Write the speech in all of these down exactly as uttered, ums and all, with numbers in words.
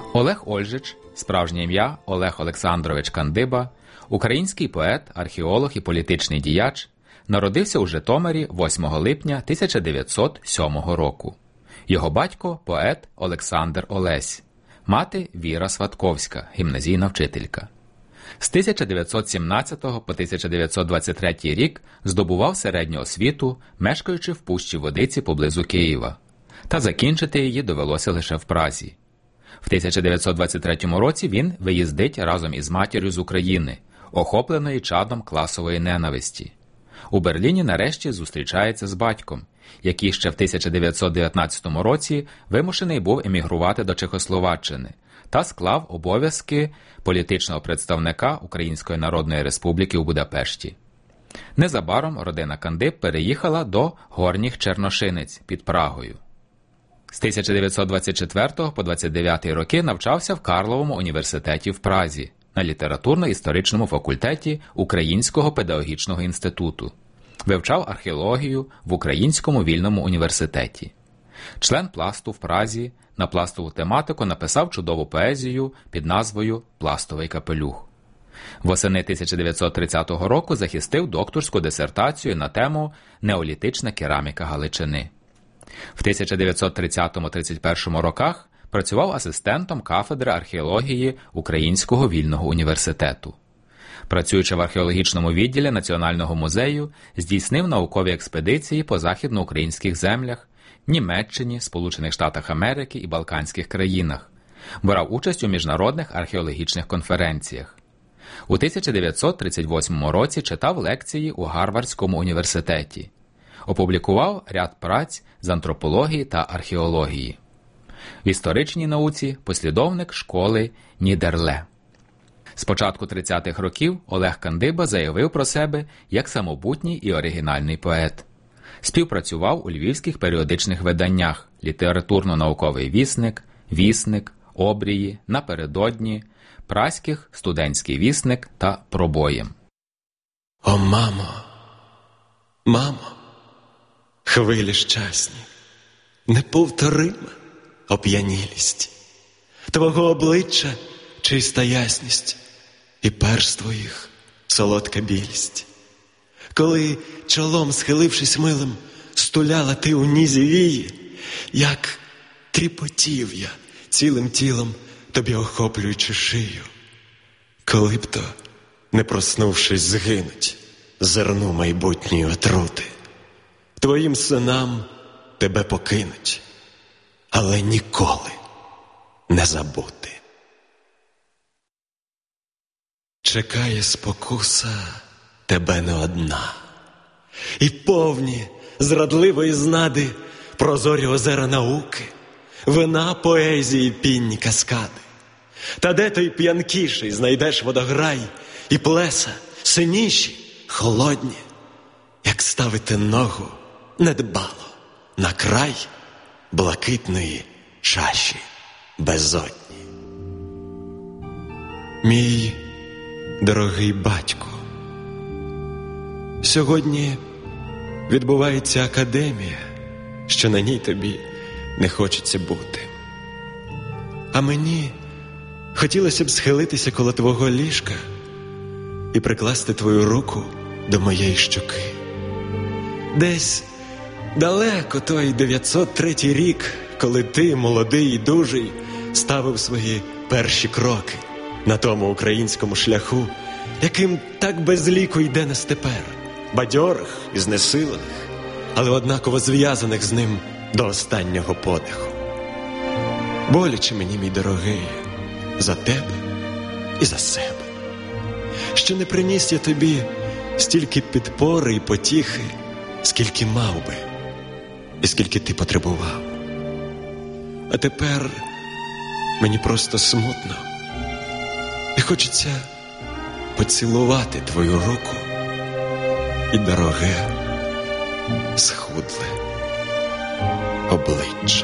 Олег Ольжич, справжнє ім'я Олег Олександрович Кандиба, український поет, археолог і політичний діяч, народився у Житомирі восьмого липня тисяча дев'ятсот сьомого року. Його батько – поет Олександр Олесь, мати – Віра Сватковська, гімназійна вчителька. З тисяча дев'ятсот сімнадцятого по тисяча дев'ятсот двадцять третій рік здобував середню освіту, мешкаючи в Пущі Водиці поблизу Києва. Та закінчити її довелося лише в Празі. В тисяча дев'ятсот двадцять третьому році він виїздить разом із матір'ю з України, охопленої чадом класової ненависті. У Берліні нарешті зустрічається з батьком, який ще в тисяча дев'ятсот дев'ятнадцятому році вимушений був емігрувати до Чехословаччини та склав обов'язки політичного представника Української Народної Республіки у Будапешті. Незабаром родина Кандиб переїхала до Горніх Черношинець під Прагою. З тисяча дев'ятсот двадцять четвертого по двадцять дев'ятий роки навчався в Карловому університеті в Празі на літературно-історичному факультеті Українського педагогічного інституту. Вивчав археологію в Українському вільному університеті. Член пласту в Празі, на пластову тематику написав чудову поезію під назвою «Пластовий капелюх». Восени тисяча дев'ятсот тридцятого року захистив докторську дисертацію на тему «Неолітична кераміка Галичини». В тисяча дев'ятсот тридцятому - тридцять першому роках працював асистентом кафедри археології Українського вільного університету. Працюючи в археологічному відділі Національного музею, здійснив наукові експедиції по західноукраїнських землях, Німеччині, Сполучених Штатах Америки і Балканських країнах. Брав участь у міжнародних археологічних конференціях. У тисяча дев'ятсот тридцять восьмому році читав лекції у Гарвардському університеті. Опублікував ряд праць з антропології та археології. В історичній науці послідовник школи Нідерле. З початку тридцятих років Олег Кандиба заявив про себе як самобутній і оригінальний поет. Співпрацював у львівських періодичних виданнях «Літературно-науковий вісник», «Вісник», «Обрії», «Напередодні», «Праських», «Студентський вісник» та «Пробоєм». О, мамо, мамо, хвилі щасні, неповторима оп'янілість, твого обличчя чиста ясність, і перш твоїх солодка білість. Коли, чолом схилившись милим, стуляла ти у нізі вії, як тріпотів я цілим тілом, тобі охоплюючи шию. Коли б то, не проснувшись, згинуть зерну майбутньої отрути, твоїм синам тебе покинуть, але ніколи не забути. Чекає спокуса тебе не одна, і повні зрадливої знади прозорі озера науки, вина поезії пінні каскади. Та де той п'янкіший знайдеш водограй і плеса синіші, холодні, як ставити ногу недбало на край блакитної чаші безодні. Мій дорогий батько, сьогодні відбувається академія, що на ній тобі не хочеться бути. А мені хотілося б схилитися коло твого ліжка і прикласти твою руку до моєї щоки. Десь далеко той дев'ятсот третій рік, коли ти, молодий і дужий, ставив свої перші кроки на тому українському шляху, яким так без ліку йде нас тепер, бадьорих і знесилених, але однаково зв'язаних з ним до останнього подиху. Боляче мені, мій дорогий, за тебе і за себе, що не приніс я тобі стільки підпори і потіхи, скільки мав би і скільки ти потребував. А тепер мені просто смутно і хочеться поцілувати твою руку і дороге, схудле обличчя.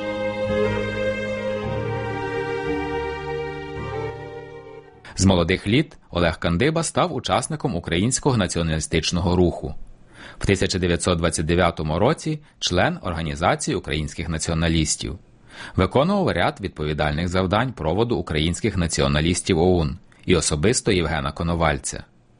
З молодих літ Олег Кандиба став учасником українського націоналістичного руху. В тисяча дев'ятсот двадцять дев'ятому році член Організації українських націоналістів. Виконував ряд відповідальних завдань проводу українських націоналістів ОУН і особисто Євгена Коновальця.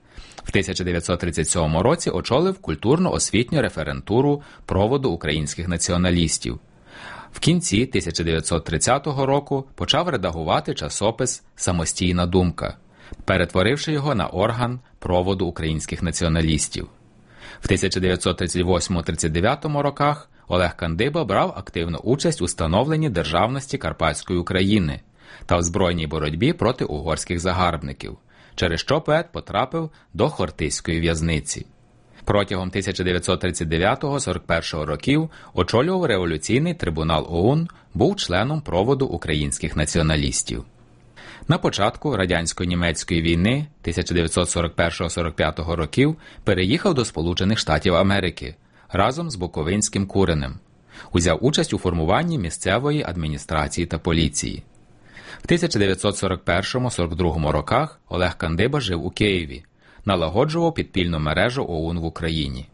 В тисяча дев'ятсот тридцять сьомому році очолив культурно-освітню референтуру проводу українських націоналістів. В кінці тисяча дев'ятсот тридцятого року почав редагувати часопис «Самостійна думка», перетворивши його на орган проводу українських націоналістів. В тисяча дев'ятсот тридцять восьмому — тридцять дев'ятому роках Олег Кандиба брав активну участь у становленні державності Карпатської України та в збройній боротьбі проти угорських загарбників, через що поет потрапив до Хортицької в'язниці. Протягом тисяча дев'ятсот тридцять дев'ятого — сорок першого років очолював революційний трибунал ОУН, був членом проводу українських націоналістів. На початку радянсько-німецької війни тисяча дев'ятсот сорок першого — сорок п'ятого років переїхав до Сполучених Штатів Америки разом з Буковинським Куренем. Узяв участь у формуванні місцевої адміністрації та поліції. В тисяча дев'ятсот сорок першому — сорок другому роках Олег Кандиба жив у Києві, налагоджував підпільну мережу ОУН в Україні.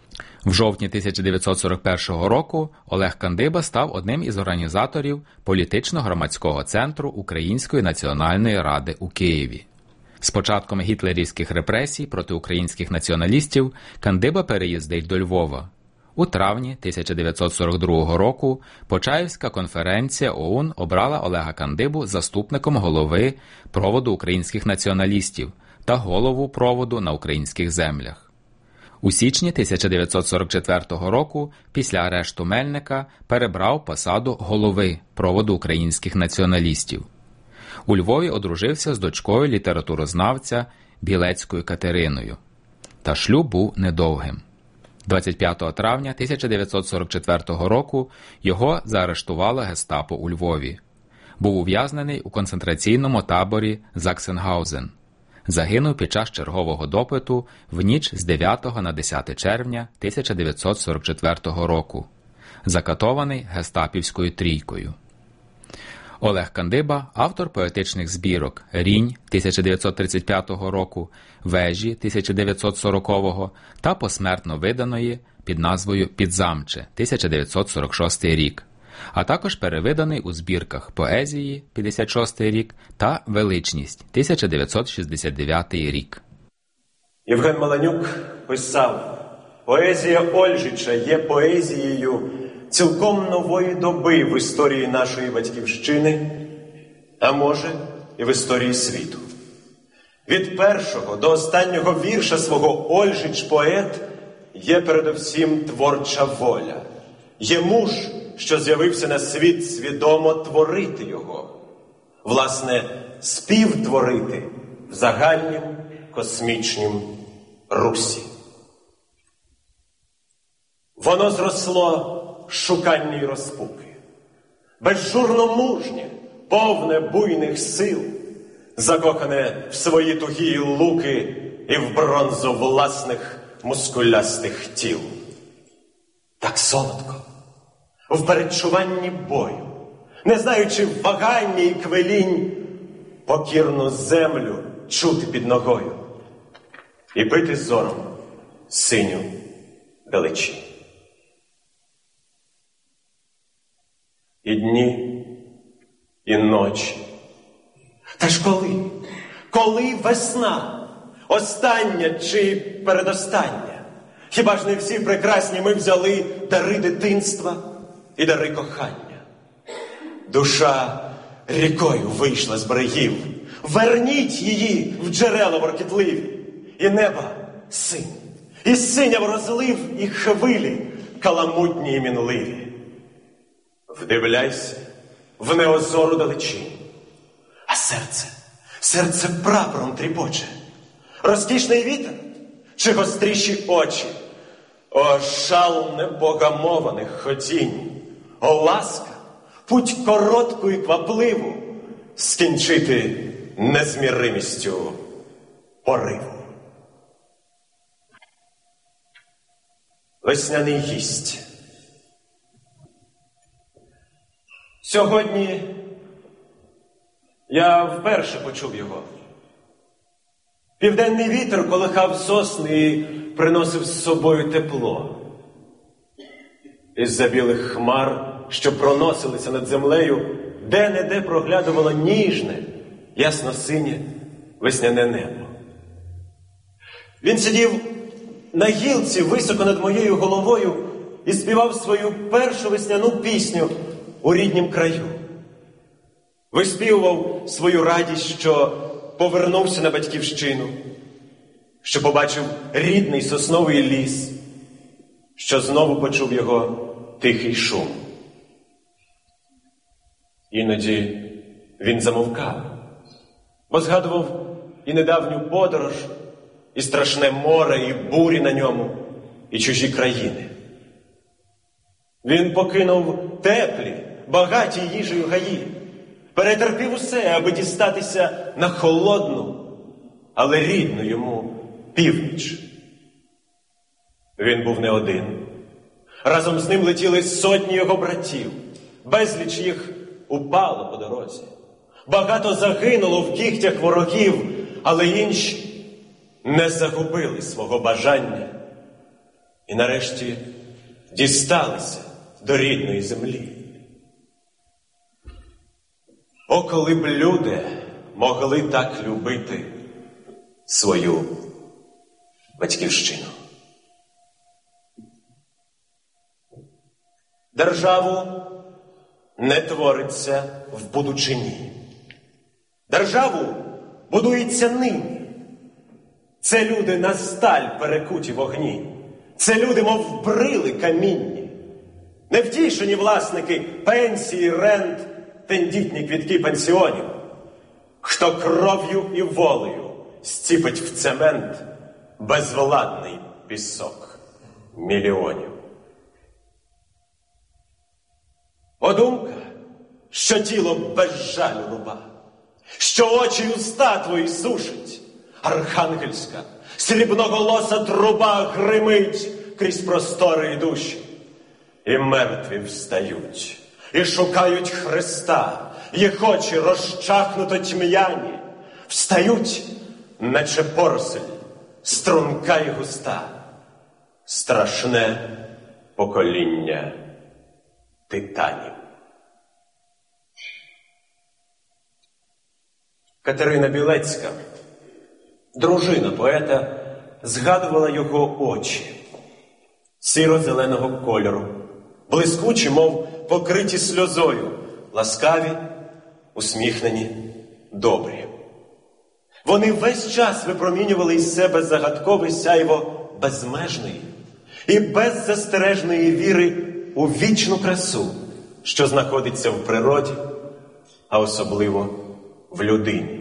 В жовтні тисяча дев'ятсот сорок першого року Олег Кандиба став одним із організаторів політично-громадського центру Української національної ради у Києві. З початком гітлерівських репресій проти українських націоналістів Кандиба переїздить до Львова. У травні тисяча дев'ятсот сорок другого року Почаївська конференція ОУН обрала Олега Кандибу заступником голови проводу українських націоналістів та голову проводу на українських землях. У січні тисяча дев'ятсот сорок четвертого року, після арешту Мельника, перебрав посаду голови проводу українських націоналістів. У Львові одружився з дочкою літературознавця Білецькою Катериною. Та шлюб був недовгим. двадцять п'ятого травня тисяча дев'ятсот сорок четвертого року його заарештувало гестапо у Львові. Був ув'язнений у концентраційному таборі Заксенгаузен. Загинув під час чергового допиту в ніч з дев'ятого на десяте червня тисяча дев'ятсот сорок четвертого року, закатований гестапівською трійкою. Олег Кандиба – автор поетичних збірок «Рінь» тисяча дев'ятсот тридцять п'ятого року, «Вежі» тисяча дев'ятсот сорокового та посмертно виданої під назвою «Підзамче» тисяча дев'ятсот сорок шостий рік, а також перевиданий у збірках «Поезії» п'ятдесят шостий рік та «Величність» тисяча дев'ятсот шістдесят дев'ятий рік. Євген Маланюк писав: «Поезія Ольжича є поезією цілком нової доби в історії нашої батьківщини, а може і в історії світу. Від першого до останнього вірша свого Ольжич поет є передовсім творча воля. Є муж, що з'явився на світ свідомо творити його. Власне, співтворити в загальнім космічнім русі. Воно зросло шукання й розпуки, безжурно мужнє, повне буйних сил, закохане в свої тугі луки і в бронзу власних мускулястих тіл. Так солодко, в передчуванні бою, не знаючи вагання і квелінь, покірну землю чути під ногою і бити зором синю далечінь. І дні, і ночі. Та ж коли? Коли весна? Остання чи передостання? Хіба ж не всі прекрасні ми взяли дари дитинства і дари кохання? Душа рікою вийшла з берегів. Верніть її в джерела воркітливі. І неба синь, і синяв розлив, і хвилі каламутні і мінливі. Вдивляйся в неозору далечінь, а серце, серце прапором тріпоче. Розкішний вітер чи гостріші очі? О, шал непогамованих хотінь! О, ласка, путь коротку і квапливу скінчити незміримістю пориву. Весняний гість. Сьогодні я вперше почув його. Південний вітер колихав сосни і приносив з собою тепло. Із-за білих хмар що проносилися над землею, де-не-де проглядувало ніжне, ясно-синє весняне небо. Він сидів на гілці високо над моєю головою і співав свою першу весняну пісню у ріднім краю. Виспівував свою радість, що повернувся на батьківщину, що побачив рідний сосновий ліс, що знову почув його тихий шум. Іноді він замовкав, бо згадував і недавню подорож, і страшне море, і бурі на ньому, і чужі країни. Він покинув теплі, багаті їжею гаї, перетерпів усе, аби дістатися на холодну, але рідну йому північ. Він був не один. Разом з ним летіли сотні його братів. Безліч їх упало по дорозі. Багато загинуло в кігтях ворогів, але інші не загубили свого бажання і нарешті дісталися до рідної землі. О, коли б люди могли так любити свою батьківщину. Державу не твориться в будучині. Державу будується нині. Це люди на сталь перекуті вогні. Це люди, мов брили камінні. Невтішені власники пенсії, рент, тендітні квітки пенсіонів. Хто кров'ю і волею стіпить в цемент безвладний пісок мільйонів. О, думка, що тіло без жалю руба, що очі й уста твої сушить, архангельська, срібноголоса труба гримить крізь простори і душі. І мертві встають, і шукають Христа, їх очі розчахнуто тьмяні, встають, наче порсель, струнка й густа, страшне покоління титанів. Катерина Білецька, дружина поета, згадувала його очі сіро-зеленого кольору, блискучі, мов покриті сльозою, ласкаві, усміхнені, добрі. Вони весь час випромінювали із себе загадкове сяйво безмежної і беззастережної віри у вічну красу, що знаходиться в природі, а особливо в людині.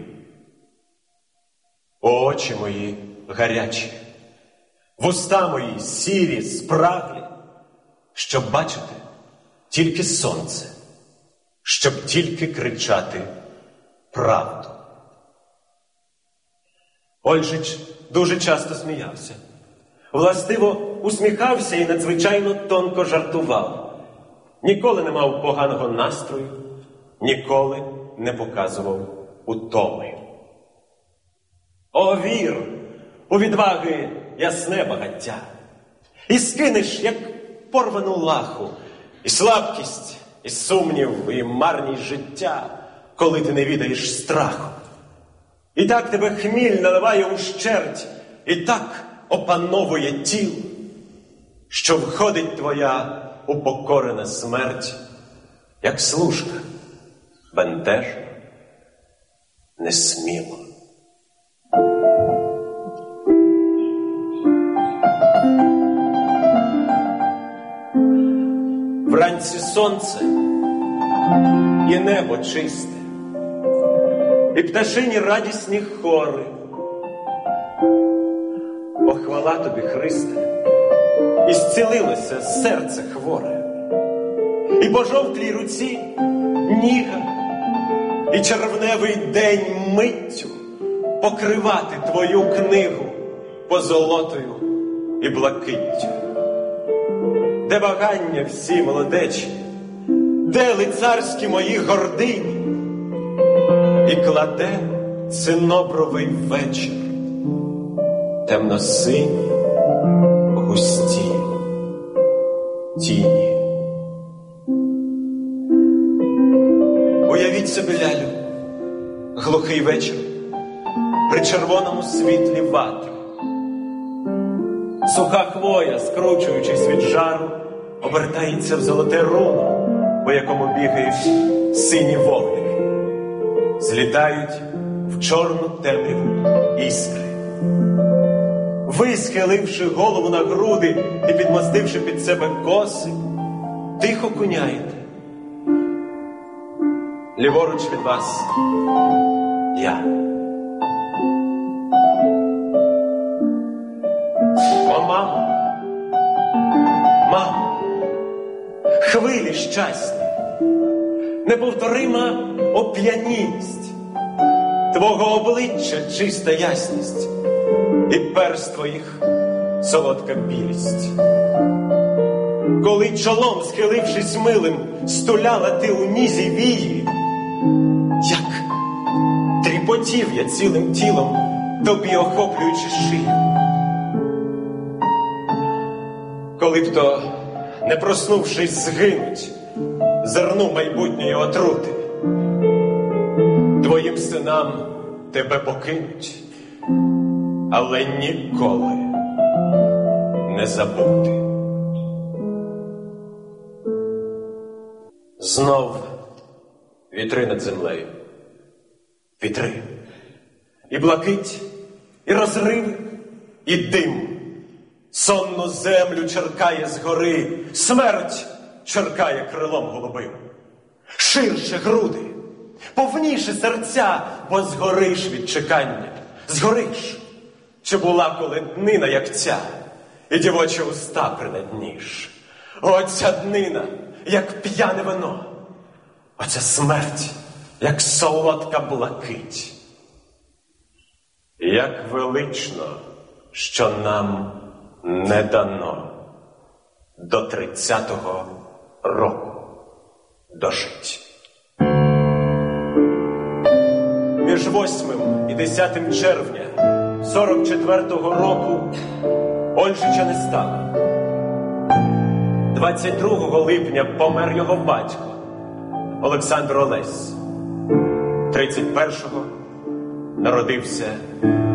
Очі мої гарячі, вуста мої сірі, спраглі, щоб бачити тільки сонце, щоб тільки кричати правду. Ольжич дуже часто сміявся. Властиво усміхався і надзвичайно тонко жартував. Ніколи не мав поганого настрою, ніколи не показував утоми. О, вір у відваги ясне багаття, і скинеш, як порвану лаху, і слабкість, і сумнів, і марність життя, коли ти не відаєш страху. І так тебе хміль наливає ущерть, і так опановує тіло, що входить твоя упокорена смерть, як служка, бентежно, несміло. Вранці сонце і небо чисте, і пташині радісні хори. О, хвала тобі, Христе, і зцілилося серце хворе, і по жовтій руці ніга, і червневий день миттю покривати твою книгу позолотою і блакиттю. Де вагання всі молодечі, де лицарські мої гордині, і кладе цинобровий вечір темно-сині, густі тіні. Уявіть собі, лялю, глухий вечір при червоному світлі ватри. Суха хвоя, скручуючись від жару, обертається в золоте руно, по якому бігають сині вогники. Злітають в чорну темряву іскри. Ви, схиливши голову на груди і підмостивши під себе коси, тихо куняєте. Ліворуч від вас я. О, мамо, мамо, хвилі щасні, неповторима оп'яність, твого обличчя чиста ясність і перст твоїх солодка білість. Коли чолом, схилившись милим, стуляла ти у нізі вії, як тріпотів я цілим тілом, тобі охоплюючи шию. Коли б то, не проснувшись, згинуть зерну майбутньої отрути, твоїм синам тебе покинуть, але ніколи не забути. Знов вітри над землею, вітри, і блакить, і розриви, і дим. Сонну землю черкає згори, смерть черкає крилом голубим. Ширше груди, повніше серця, бо згориш від чекання, згориш, чи була коли днина, як ця, і дівочі уста принадніш. Оця днина, як п'яне вино, оця смерть, як солодка блакить. Як велично, що нам не дано до тридцятого року дожить. Між восьмим і десятим червня сорок четвертого року Ольжича не стало. двадцять другого липня помер його батько Олександр Олесь. тридцять першого народився